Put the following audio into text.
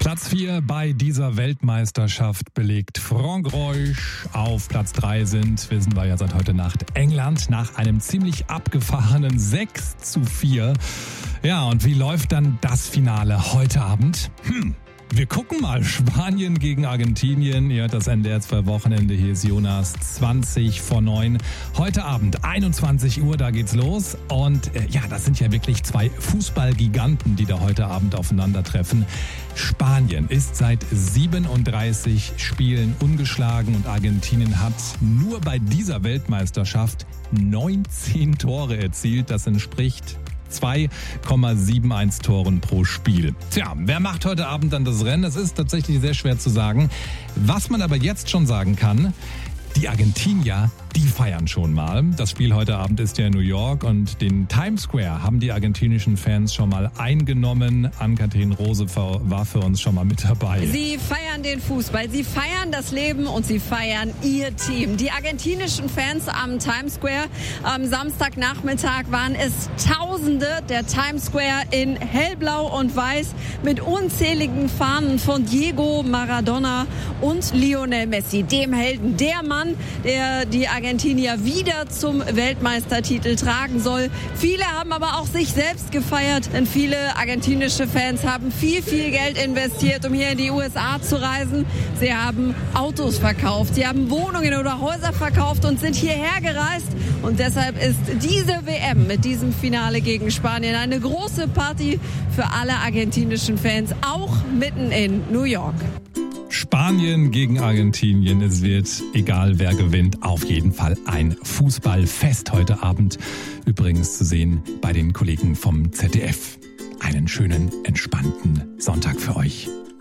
Platz 4 bei dieser Weltmeisterschaft belegt Frankreich. Auf Platz 3 wissen wir ja seit heute Nacht, England nach einem ziemlich abgefahrenen 6:4. Ja, und wie läuft dann das Finale heute Abend? Wir gucken mal. Spanien gegen Argentinien. Ihr hört das NDR 2 Wochenende. Hier ist Jonas, 20:09. Heute Abend, 21 Uhr, da geht's los. Und das sind ja wirklich zwei Fußballgiganten, die da heute Abend aufeinandertreffen. Spanien ist seit 37 Spielen ungeschlagen und Argentinien hat nur bei dieser Weltmeisterschaft 19 Tore erzielt. Das entspricht 2,71 Toren pro Spiel. Tja, wer macht heute Abend dann das Rennen? Das ist tatsächlich sehr schwer zu sagen. Was man aber jetzt schon sagen kann, die Argentinier, die feiern schon mal. Das Spiel heute Abend ist ja in New York und den Times Square haben die argentinischen Fans schon mal eingenommen. Ann-Kathrin Rose war für uns schon mal mit dabei. Sie feiern den Fußball, sie feiern das Leben und sie feiern ihr Team. Die argentinischen Fans am Times Square am Samstagnachmittag waren es Tausende. Der Times Square in hellblau und weiß mit unzähligen Fahnen von Diego Maradona und Lionel Messi, dem Helden, der Mann, der die Argentinier wieder zum Weltmeistertitel tragen soll. Viele haben aber auch sich selbst gefeiert, denn viele argentinische Fans haben viel Geld investiert, um hier in die USA zu reisen. Sie haben Autos verkauft, sie haben Wohnungen oder Häuser verkauft und sind hierher gereist. Und deshalb ist diese WM mit diesem Finale gegen Spanien eine große Party für alle argentinischen Fans, auch mitten in New York. Spanien gegen Argentinien. Es wird, egal wer gewinnt, auf jeden Fall ein Fußballfest heute Abend. Übrigens zu sehen bei den Kollegen vom ZDF. Einen schönen, entspannten Sonntag für euch.